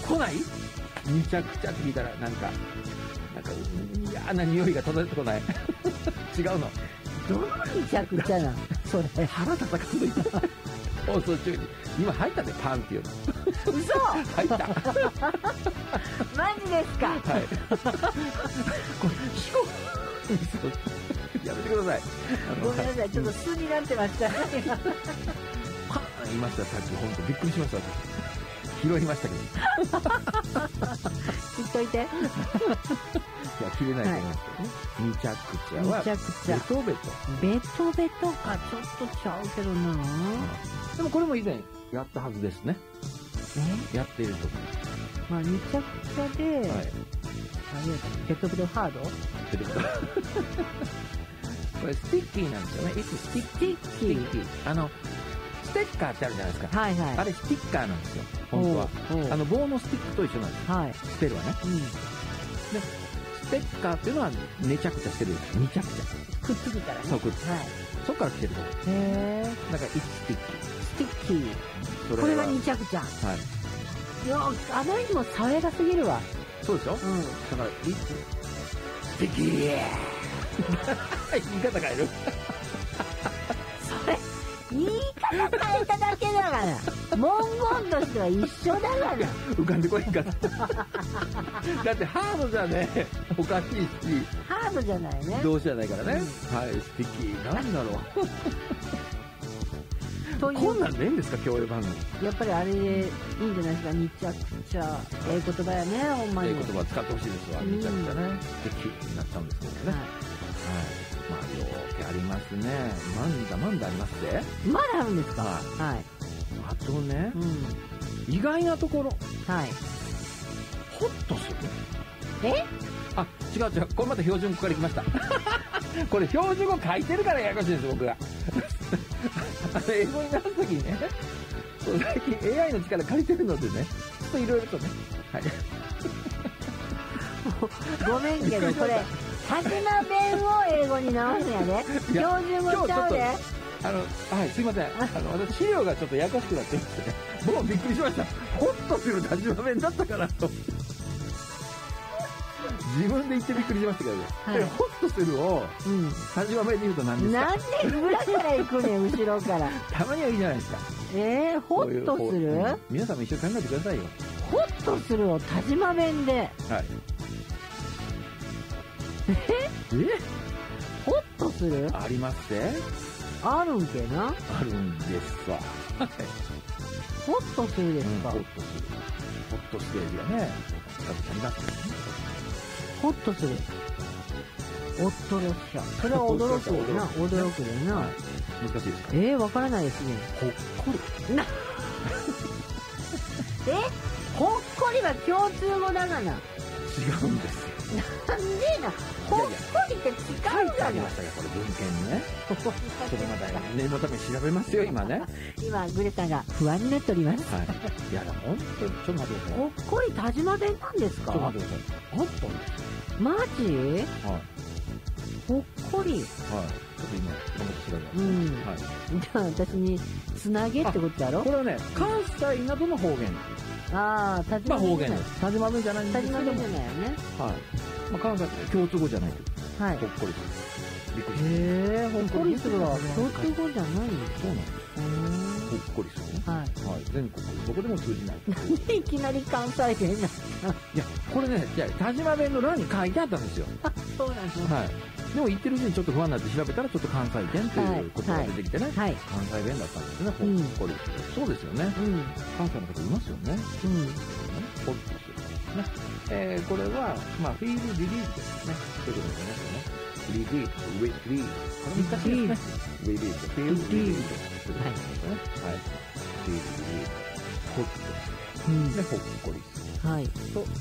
来ない？にちゃくちゃって聞いたらなんか嫌な匂いが漂ってこない違うの？ どのにちゃくちゃなそれ腹叩かんといた放送中に今入ったね、パンっていうの嘘入ったマジですか？ はいこれやめてください。 ごめんなさい、ちょっと素になってましたパン言いました。さっき本当びっくりしました。拾いましたけど知っといて。 いや切れないと思いますけどね。にちゃくちゃはにちゃくちゃベトベトベトベトかちょっとちゃうけどな。 でもこれも以前やったはずですね。やっていると思まあにちゃくちゃで、 う。はい。 あれやベトベトハードベトベトこれスティッキーなんですよね。スティッキー。 スティッキー。 ステッカーってあるじゃないですか。 はいはい。 あれスティッカーなんですよ。本当は。棒のスティックと一緒なんです。 はい。 ステルはね。で、ステッカーっていうのはめちゃくちゃしてる。にちゃくちゃ。 くっつくからね。 そう、くっつく。 はい。 そっから来てると。 へー。 だからスティッキー。 スティッキー。これがにちゃくちゃ。 はい。 いや、あまりにも爽やかすぎるわ。 そうでしょ？だからスティッキー言い方変えるそれ、言い方変えただけだから。文言としては一緒だから。 浮かんでこいんかっただってハードじゃねおかしいしハードじゃないね。 動詞じゃないからね。はい、スティッキーなんだろうというこんなんねえんですか、共有番組。 やっぱりあれでいいんじゃないですか。にちゃくちゃええ言葉やね、ほんまに。 言葉使ってほしいですわ。めちゃくちゃね素敵になったんですけどね。はい、まあよーけありますね。まんだありますね。 まだあるんですか？ はい。あとね、意外なところ。 はい。 ホッとする。あ、違う。これまた標準語からいきましたこれ標準語書いてるからややこしいんです、僕が英語になるときにね、最近 AI の力借りてるのでね、ちょっといろいろとね、はいごめんけど、これ、鹿島弁を英語に直すんやで。標準語ちゃうで。 はい、すいません。私、資料がちょっとややこしくなってましてね、もうびっくりしました。ホッとする田島弁だったかなと。自分で言ってびっくりしましたけどね。はい、ホッとするを、田島弁で言うと何ですか？ なんで裏から行くねん、後ろから。 たまにはいいじゃないですか。 ホッとする？ 皆さんも一緒に考えてくださいよ。 ホッとするを田島弁で。はい。ホッとする？ ありますって？ あるんけな？ あるんですわ。 ホッとするですか？ ホッとする。ホッとステージがね、ありますね。 ホッとする。おっとろっしゃ。それは驚くよな。驚くよな。 難しいですか？ わからないですね。 ほっこり。 ほっこりは共通語だがな。 違うんですよ。 なんでな。ほっこりって違うじゃん。 書いてありましたよ、これ文献にね。それまだ念のために調べますよ、今ね。 今、グレさんが不安になっております。 はい。いや、本当に、ちょっと待ってください。 ほっこり田島弁なんですか？ ちょっと待ってください。あったんですよ。 マジ？はい。ほっこり。はい。 ちょっと今、調べます。はい。 じゃあ、私に、つなげってことだろ？ これはね、関西などの方言。 ああ、田島弁。まあ方言です。 田島弁じゃないんですけど。 田島弁じゃないよね。 はい。まあ関西共通語じゃないと。はい。ほっこりする。びっくりした。 ほっこりするは共通語じゃないの？ そうなんです。ほっこりするね。はい。はい。全国どこでも通じない。 いきなり関西弁になった。 いや、これね、田島弁の欄に書いてあったんですよ。 あ、そうなんですね。はい。 でも言ってるうちにちょっと不安になって調べたらちょっと関西弁という言葉が出てきてね。はい。関西弁だったんですね。ほっこりする。そうですよね。関西の方いますよね。ほっとする。ね。これは、まあ、フィールリリースですね。ということですね。リリース、ウィリース。これ難しいですね。リリース、フィールリリース。ということですね。はい。フィールリリース。ホッとする。で、ほっこりする。はい。ということになります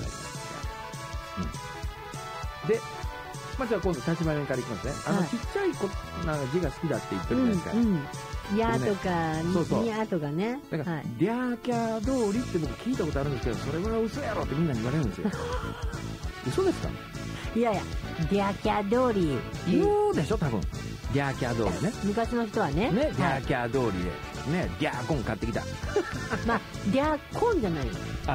。で、まあ、じゃあ今度、立ち前からいきますね。ちっちゃい字が好きだって言ってるじゃないですか。やとか、にやとかね。だから、リャーキャー通りって僕聞いたことあるんですけど、それは嘘やろってみんなに言われるんですよ。嘘ですか？ いやいや、リャーキャー通り。 言うでしょ、多分。リャーキャー通りね。 昔の人はね。 ね、リャーキャー通りで。ね、リャーコン買ってきた。 まあ、リャーコンじゃないよ。